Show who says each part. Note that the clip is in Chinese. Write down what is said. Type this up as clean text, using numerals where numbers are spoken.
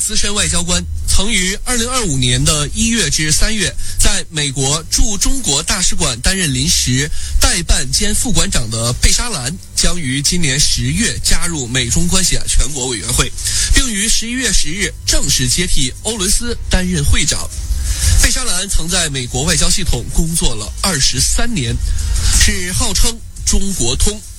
Speaker 1: 资深外交官，曾于2025年的1月至3月在美国驻中国大使馆担任临时代办兼副馆长的贝沙兰，将于今年10月加入美中关系全国委员会，并于11月10日正式接替欧伦斯担任会长。贝沙兰曾在美国外交系统工作了23年，是号称中国通